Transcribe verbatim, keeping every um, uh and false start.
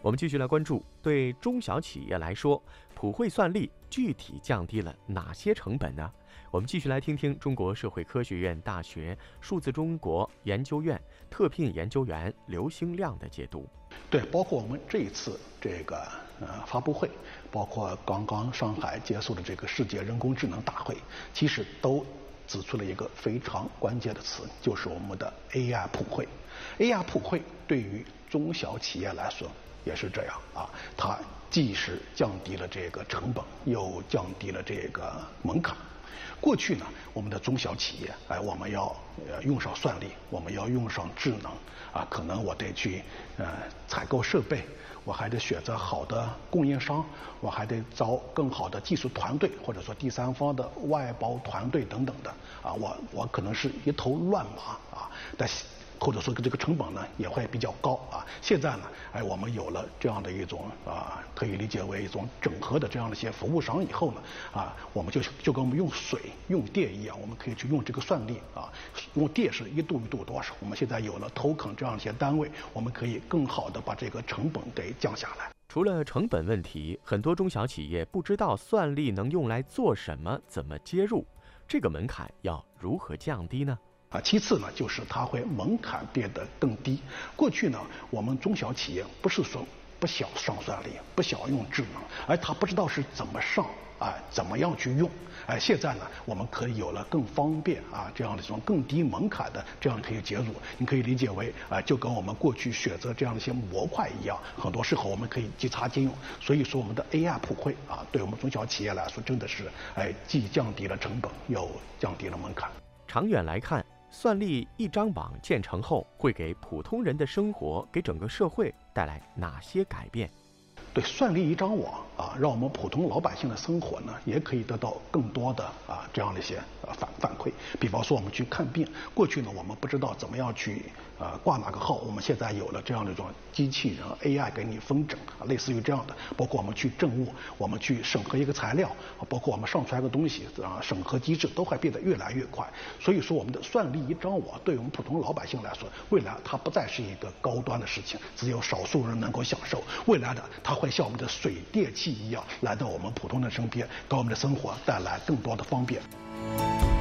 我们继续来关注，对中小企业来说，普惠算力具体降低了哪些成本呢？我们继续来听听中国社会科学院大学数字中国研究院特聘研究员刘兴亮的解读。 对，包括我们这一次这个呃发布会，包括刚刚上海结束的这个世界人工智能大会，其实都指出了一个非常关键的词，就是我们的 A I 普惠。A I 普惠对于中小企业来说也是这样啊，它既是降低了这个成本，又降低了这个门槛。过去呢，我们的中小企业，哎，我们要呃用上算力，我们要用上智能啊，可能我得去呃采购设备，我还得选择好的供应商，我还得招更好的技术团队，或者说第三方的外包团队等等的啊，我我可能是一头乱麻啊，但是。或者说这个成本呢也会比较高啊。现在呢，哎，我们有了这样的一种啊，可以理解为一种整合的这样的一些服务商以后呢，啊，我们就就跟我们用水、用电一样，我们可以去用这个算力啊，用电是一度一度多少，我们现在有了token这样一些单位，我们可以更好的把这个成本给降下来。 除了成本问题，很多中小企业不知道算力能用来做什么，怎么接入，这个门槛要如何降低呢？ 啊，其次呢，就是它会门槛变得更低。过去呢，我们中小企业不是说不想上算力，不想用智能，而他不知道是怎么上啊，怎么样去用。哎，现在呢，我们可以有了更方便啊这样的一种更低门槛的这样可以接入。你可以理解为啊，就跟我们过去选择这样的一些模块一样，很多时候我们可以即插即用。所以说，我们的 A I 普惠啊，对我们中小企业来说，真的是哎，既降低了成本，又降低了门槛。 长远来看，算力一张网建成后，会给普通人的生活、给整个社会带来哪些改变？ 对，算力一张网啊，让我们普通老百姓的生活呢，也可以得到更多的啊这样的一些啊反反馈。比方说，我们去看病，过去呢我们不知道怎么样去啊挂哪个号，我们现在有了这样的一种机器人 A I 给你分诊啊，类似于这样的。包括我们去政务，我们去审核一个材料，包括我们上传一个东西啊，审核机制都会变得越来越快。所以说，我们的算力一张网对我们普通老百姓来说，未来它不再是一个高端的事情，只有少数人能够享受。未来的它会像我们的水电气一样来到我们普通人身边，给我们的生活带来更多的方便。